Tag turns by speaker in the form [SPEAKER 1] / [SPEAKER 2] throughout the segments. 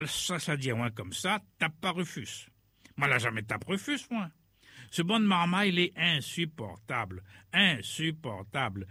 [SPEAKER 1] Ça dit moi comme ça, tape pas Rufus. Moi, là, jamais tape Rufus, moi. Ce bon de marmaille, il est insupportable, insupportable,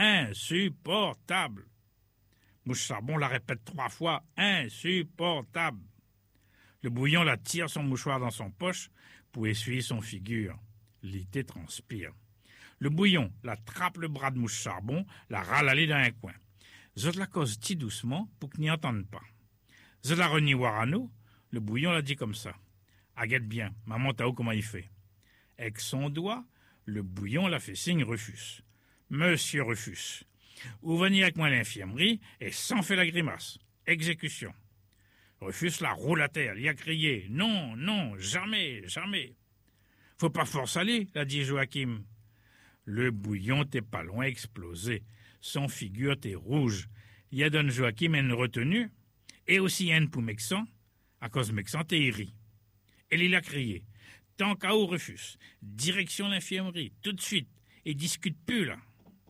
[SPEAKER 1] insupportable. Mouche Charbon la répète 3 fois, insupportable. Le bouillon la tire son mouchoir dans son poche pour essuyer son figure. L'été transpire. Le bouillon la trappe le bras de Mouche Charbon, la râle aller dans un coin. Zot la cause ti doucement pour qu'il n'y entende pas. Zot la renie Warano, le bouillon la dit comme ça. Aguette bien, maman t'as où comment il fait. Avec son doigt, le bouillon la fait signe Rufus. Monsieur Rufus, vous venez avec moi à l'infirmerie et sans fait la grimace. Exécution. Rufus la roule à terre, il a crié. Non, non, jamais, jamais. Faut pas force aller, l'a dit Joachim. Le bouillon t'est pas loin explosé. Son figure t'est rouge. Il a donné Joachim une retenue et aussi une pour Mexan. À cause Mexan t'est iri. Et il a crié. Tant qu'à où, Rufus, direction l'infirmerie, tout de suite, et discute plus, là.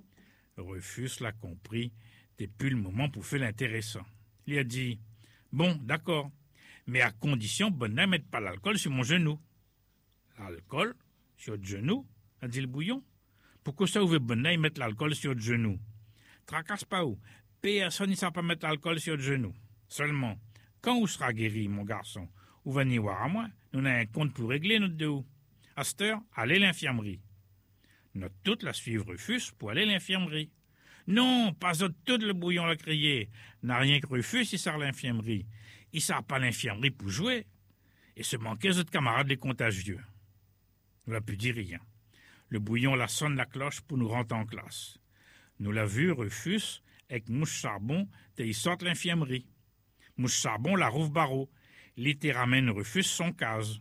[SPEAKER 1] Rufus l'a compris, t'es plus le moment pour faire l'intéressant. Il a dit, bon, d'accord, mais à condition, bonne mette pas l'alcool sur mon genou. L'alcool? Sur votre genou? A dit le bouillon. Pourquoi ça, vous voulez bonne mettre l'alcool sur votre genou? Tracasse pas où? Personne ne sait pas mettre l'alcool sur votre genou. Seulement, quand vous sera guéri, mon garçon, vous venez voir à moi, nous avons un compte pour régler notre deux. À cette heure, allez à l'infirmerie. Notre toute la suivre Rufus pour aller à l'infirmerie. Non, pas autre tout le bouillon l'a crié. N'a rien que Rufus, il sort à l'infirmerie. Il sort pas à l'infirmerie pour jouer. Et se manquait aux autres camarades les contagieux. Nous n'a pu dire rien. Le bouillon la sonne la cloche pour nous rentrer en classe. Nous l'a vu, Rufus, avec Mouche Charbon, et il sort de l'infirmerie. Mouche Charbon la rouvre barreau. L'été ramène Rufus son case.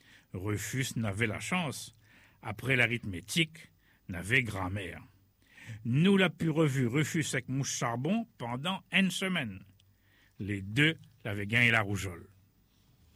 [SPEAKER 1] Rufus n'avait la chance. Après l'arithmétique, n'avait grammaire. Nous l'a pu revu Rufus avec Mouche Charbon pendant une semaine. Les deux l'avaient gagné la rougeole.